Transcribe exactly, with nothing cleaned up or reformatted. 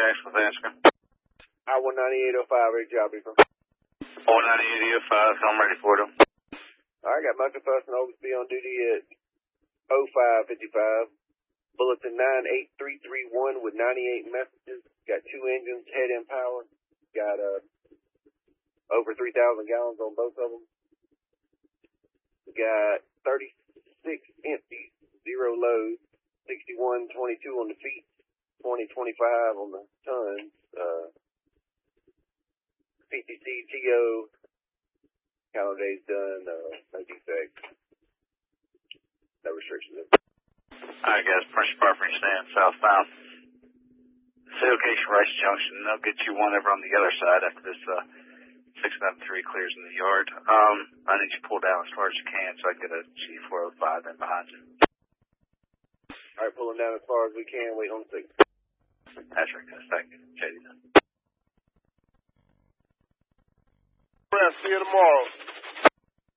Jax with Answer. I one ninety-eight oh five, ready to job, Reaper. one ninety-eight oh five, I'm ready for them. I got Monkey Fuss and Oglesby on duty at oh five fifty-five. Bulletin nine eight three three one with ninety-eight messages. Got two engines, head end power. Got uh, over three thousand gallons on both of them. Got thirty-six empty, zero loads, sixty-one twenty-two on the feet, twenty twenty-five on the tons. Uh, P T C, T O, calendar days done, uh, no defects, no restrictions. Alright guys, pressure bar for stand southbound. Sailgation Rice Junction, they'll get you one over on the other side after this uh, six nine three clears in the yard. Um, I need you to pull down as far as you can so I can get a G four oh five in behind you. Alright, pulling down as far as we can, wait on the signal. That's right guys, thank you. J D done. See you tomorrow.